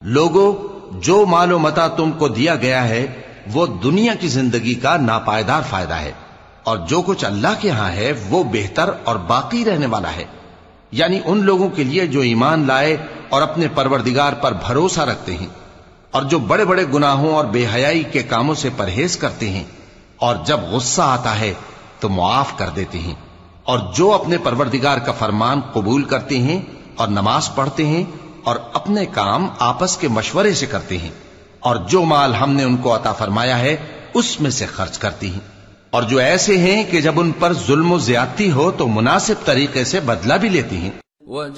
लोगों, जो मालो मता तुमको दिया गया है वो दुनिया की जिंदगी का नापायदार फायदा है, और जो कुछ अल्लाह के यहां है वो बेहतर और बाकी रहने वाला है। यानी उन लोगों के लिए जो ईमान लाए और अपने परवरदिगार पर भरोसा रखते हैं, और जो बड़े बड़े गुनाहों और बेहयाई के कामों से परहेज करते हैं, और जब गुस्सा आता है तो मुआफ कर देते हैं, और जो अपने परवरदिगार का फरमान कबूल करते हैं और नमाज पढ़ते हैं और अपने काम आपस के मशवरे से करते हैं, और जो माल हमने उनको अता फरमाया है उसमें से खर्च करती हैं, और जो ऐसे हैं कि जब उन पर जुल्म व ज्यादती हो तो मुनासिब तरीके से बदला भी लेती हैं।